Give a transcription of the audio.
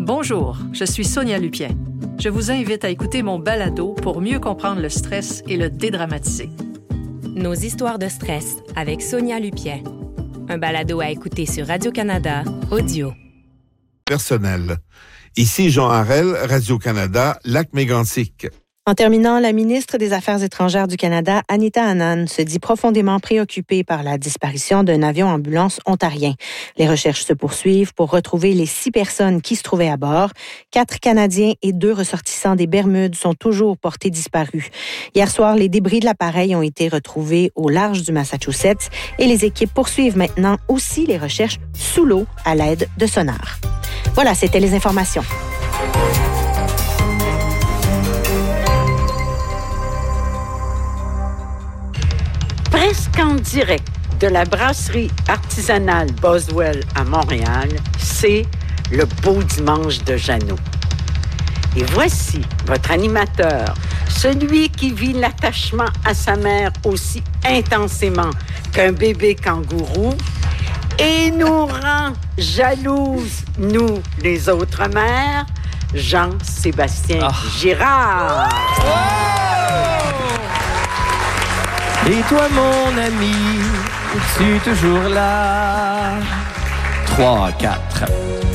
Bonjour, je suis Sonia Lupien. Je vous invite à écouter mon balado pour mieux comprendre le stress et le dédramatiser. Nos histoires de stress avec Sonia Lupien. Un balado à écouter sur Radio-Canada Audio. Personnel. Ici Jean Harel, Radio-Canada, Lac-Mégantic. En terminant, la ministre des Affaires étrangères du Canada, Anita Anand, se dit profondément préoccupée par la disparition d'un avion ambulance ontarien. Les recherches se poursuivent pour retrouver les 6 personnes qui se trouvaient à bord. 4 Canadiens et 2 ressortissants des Bermudes sont toujours portés disparus. Hier soir, les débris de l'appareil ont été retrouvés au large du Massachusetts et les équipes poursuivent maintenant aussi les recherches sous l'eau à l'aide de sonars. Voilà, c'était les informations. Presque en direct de la brasserie artisanale Boswell à Montréal, c'est le beau dimanche de Jeannot. Et voici votre animateur, celui qui vit l'attachement à sa mère aussi intensément qu'un bébé kangourou et nous rend jalouses, nous les autres mères, Jean-Sébastien Girard. Et toi, mon ami, es-tu toujours là? 3, 4.